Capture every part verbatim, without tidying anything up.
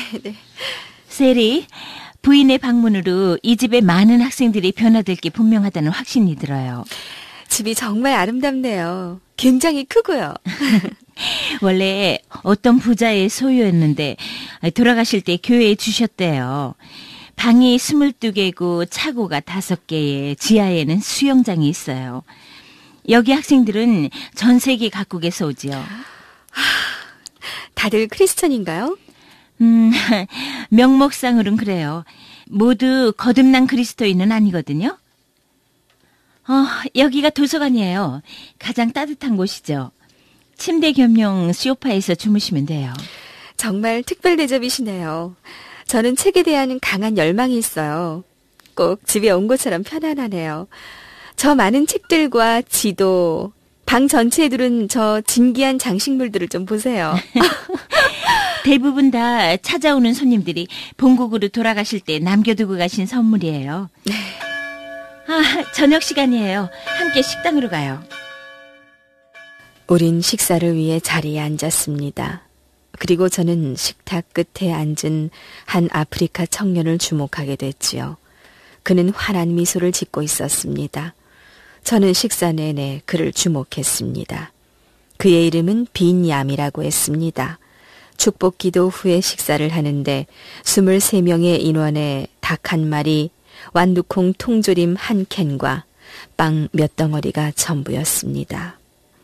네. 세리, 부인의 방문으로 이 집에 많은 학생들이 변화될 게 분명하다는 확신이 들어요. 집이 정말 아름답네요. 굉장히 크고요. 원래 어떤 부자의 소유였는데 돌아가실 때 교회에 주셨대요. 방이 스물두 개고 차고가 다섯 개에 지하에는 수영장이 있어요. 여기 학생들은 전 세계 각국에서 오지요. 다들 크리스천인가요? 음, 명목상으로는 그래요. 모두 거듭난 그리스도인은 아니거든요. 어, 여기가 도서관이에요. 가장 따뜻한 곳이죠. 침대 겸용 소파에서 주무시면 돼요. 정말 특별 대접이시네요. 저는 책에 대한 강한 열망이 있어요. 꼭 집에 온 것처럼 편안하네요. 저 많은 책들과 지도, 방 전체에 두른 저 진귀한 장식물들을 좀 보세요. 대부분 다 찾아오는 손님들이 본국으로 돌아가실 때 남겨두고 가신 선물이에요. 아, 저녁 시간이에요. 함께 식당으로 가요. 우린 식사를 위해 자리에 앉았습니다. 그리고 저는 식탁 끝에 앉은 한 아프리카 청년을 주목하게 됐지요. 그는 환한 미소를 짓고 있었습니다. 저는 식사 내내 그를 주목했습니다. 그의 이름은 빈얌이라고 했습니다. 축복기도 후에 식사를 하는데 스물세 명의 인원에 닭 한 마리, 완두콩 통조림 한 캔과 빵 몇 덩어리가 전부였습니다.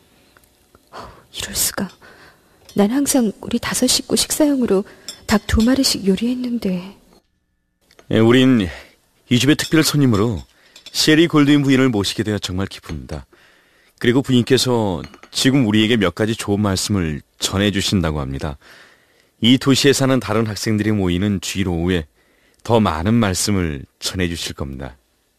이럴 수가. 난 항상 우리 다섯 식구 식사용으로 닭 두 마리씩 요리했는데. 예, 우린 이 집의 특별 손님으로 셰리 골드윈 부인을 모시게 되어 정말 기쁩니다. 그리고 부인께서 지금 우리에게 몇 가지 좋은 말씀을 전해주신다고 합니다. 이 도시에 사는 다른 학생들이 모이는 주일 오후에 더 많은 말씀을 전해주실 겁니다.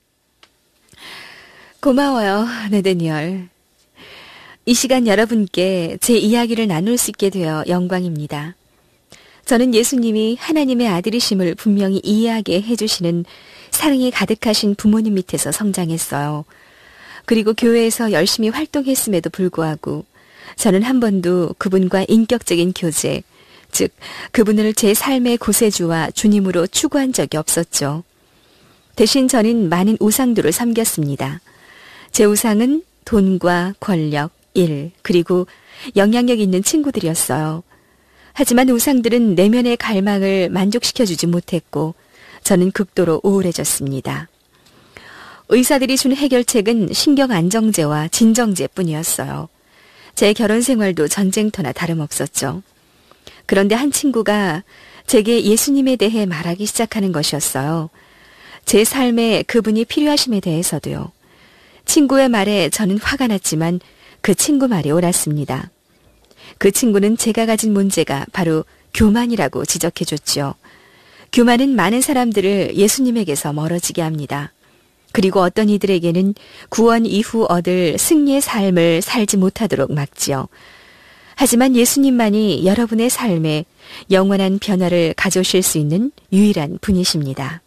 고마워요, 네데니얼. 이 시간 여러분께 제 이야기를 나눌 수 있게 되어 영광입니다. 저는 예수님이 하나님의 아들이심을 분명히 이해하게 해주시는 사랑이 가득하신 부모님 밑에서 성장했어요. 그리고 교회에서 열심히 활동했음에도 불구하고 저는 한 번도 그분과 인격적인 교제, 즉 그분을 제 삶의 구세주와 주님으로 추구한 적이 없었죠. 대신 저는 많은 우상들을 섬겼습니다. 제 우상은 돈과 권력, 일, 그리고 영향력 있는 친구들이었어요. 하지만 우상들은 내면의 갈망을 만족시켜주지 못했고 저는 극도로 우울해졌습니다. 의사들이 준 해결책은 신경안정제와 진정제뿐이었어요. 제 결혼 생활도 전쟁터나 다름없었죠. 그런데 한 친구가 제게 예수님에 대해 말하기 시작하는 것이었어요. 제 삶에 그분이 필요하심에 대해서도요. 친구의 말에 저는 화가 났지만 그 친구 말이 옳았습니다. 그 친구는 제가 가진 문제가 바로 교만이라고 지적해줬죠. 교만은 많은 사람들을 예수님에게서 멀어지게 합니다. 그리고 어떤 이들에게는 구원 이후 얻을 승리의 삶을 살지 못하도록 막지요. 하지만 예수님만이 여러분의 삶에 영원한 변화를 가져오실 수 있는 유일한 분이십니다.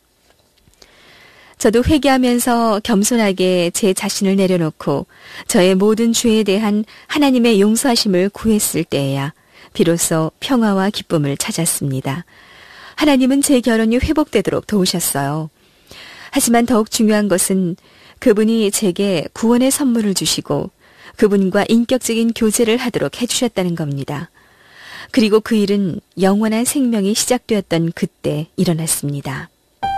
저도 회개하면서 겸손하게 제 자신을 내려놓고 저의 모든 죄에 대한 하나님의 용서하심을 구했을 때에야 비로소 평화와 기쁨을 찾았습니다. 하나님은 제 결혼이 회복되도록 도우셨어요. 하지만 더욱 중요한 것은 그분이 제게 구원의 선물을 주시고 그분과 인격적인 교제를 하도록 해주셨다는 겁니다. 그리고 그 일은 영원한 생명이 시작되었던 그때 일어났습니다.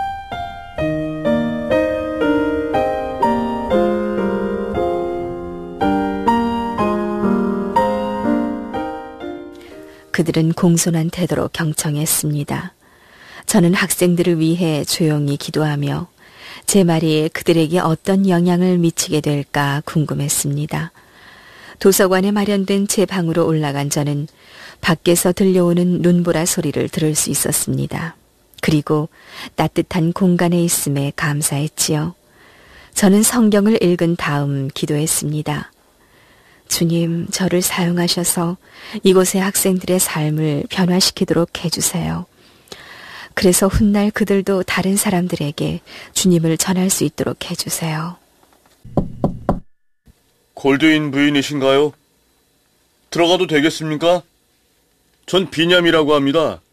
그들은 공손한 태도로 경청했습니다. 저는 학생들을 위해 조용히 기도하며 제 말이 그들에게 어떤 영향을 미치게 될까 궁금했습니다. 도서관에 마련된 제 방으로 올라간 저는 밖에서 들려오는 눈보라 소리를 들을 수 있었습니다. 그리고 따뜻한 공간에 있음에 감사했지요. 저는 성경을 읽은 다음 기도했습니다. 주님, 저를 사용하셔서 이곳의 학생들의 삶을 변화시키도록 해주세요. 그래서 훗날 그들도 다른 사람들에게 주님을 전할 수 있도록 해주세요. 골드윈 부인이신가요? 들어가도 되겠습니까? 전 빈얌이라고 합니다.